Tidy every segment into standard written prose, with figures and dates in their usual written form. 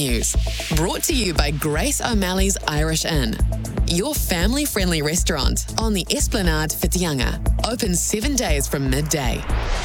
News. Brought to you by Grace O'Malley's Irish Inn. Your family-friendly restaurant on the Esplanade Whitianga. Open 7 days from midday.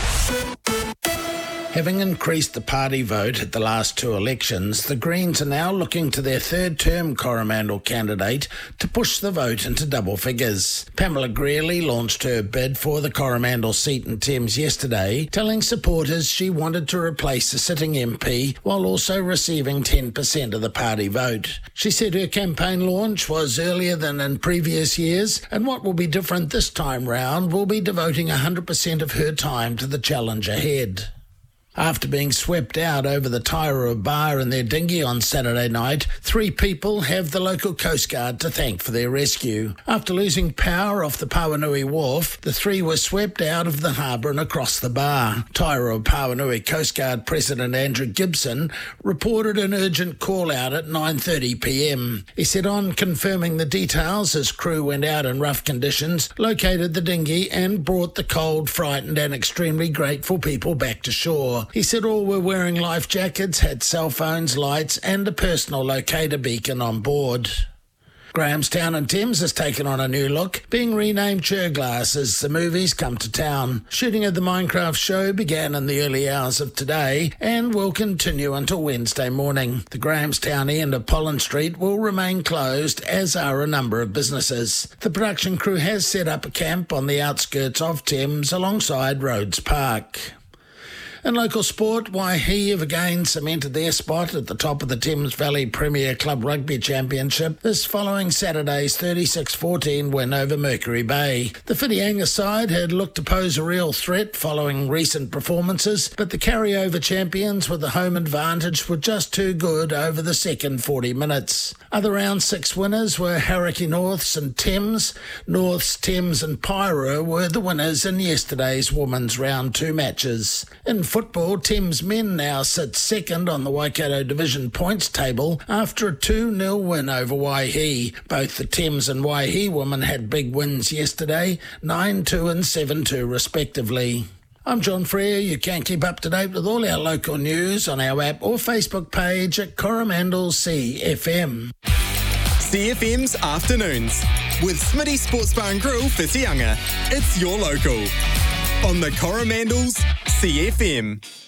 Having increased the party vote at the last two elections, the Greens are now looking to their third-term Coromandel candidate to push the vote into double figures. Pamela Greeley launched her bid for the Coromandel seat in Thames yesterday, telling supporters she wanted to replace the sitting MP while also receiving 10% of the party vote. She said her campaign launch was earlier than in previous years, and what will be different this time round will be devoting 100% of her time to the challenge ahead. After being swept out over the Tairua Bar in their dinghy on Saturday night, 3 people have the local Coast Guard to thank for their rescue. After losing power off the Pawanui Wharf, the 3 were swept out of the harbour and across the bar. Tairua Pawanui Coast Guard President Andrew Gibson reported an urgent call-out at 9:30pm. He said on confirming the details, his crew went out in rough conditions, located the dinghy and brought the cold, frightened and extremely grateful people back to shore. He said all were wearing life jackets, had cell phones, lights and a personal locator beacon on board. Grahamstown in Thames has taken on a new look, being renamed Churglass as the movies come to town. Shooting of the Minecraft show began in the early hours of today and will continue until Wednesday morning. The Grahamstown end of Pollen Street will remain closed, as are a number of businesses. The production crew has set up a camp on the outskirts of Thames alongside Rhodes Park. In local sport, Waihi have again cemented their spot at the top of the Thames Valley Premier Club Rugby Championship, this following Saturday's 36-14 win over Mercury Bay. The Whitianga side had looked to pose a real threat following recent performances, but the carryover champions with the home advantage were just too good over the second 40 minutes. Other round 6 winners were Hauraki Norths and Thames. Norths, Thames and Pyro were the winners in yesterday's women's round 2 matches. In football, Thames men now sit second on the Waikato Division points table after a 2-0 win over Waihi. Both the Thames and Waihi women had big wins yesterday, 9-2 and 7-2 respectively. I'm John Frere. You can keep up to date with all our local news on our app or Facebook page at Coromandel CFM. CFM's Afternoons with Smitty Sports Bar and Grill Whitianga. It's your local on the Coromandel's CFM.